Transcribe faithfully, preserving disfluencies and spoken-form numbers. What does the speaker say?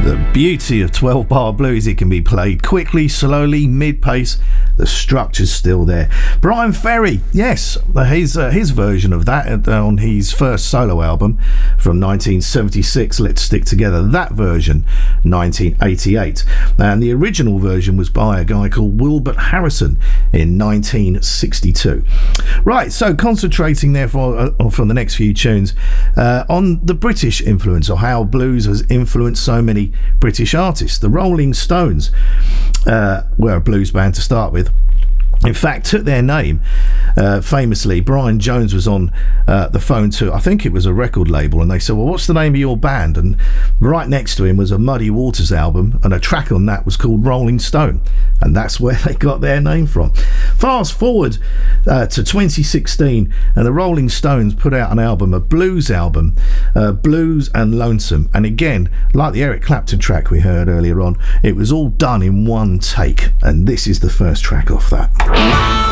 Beauty of twelve bar blues, it can be played quickly, slowly, mid-pace. The structure's still there. Bryan Ferry, yes, his uh, his version of that uh, on his first solo album from nineteen seventy-six, Let's Stick Together. That version, nineteen eighty-eight. And the original version was by a guy called Wilbert Harrison in nineteen sixty-two. Right, so concentrating therefore uh, for the next few tunes uh, on the British influence, or how blues has influenced so many British artists. The Rolling Stones uh, were a blues band to start with. In fact, took their name uh, famously. Brian Jones was on uh, the phone to, I think it was a record label, and they said, well, what's the name of your band? And right next to him was a Muddy Waters album, and a track on that was called Rolling Stone, and that's where they got their name from. Fast forward uh, to twenty sixteen, and the Rolling Stones put out an album, a blues album, uh, Blues and Lonesome, and again, like the Eric Clapton track we heard earlier on, it was all done in one take, and this is the first track off that.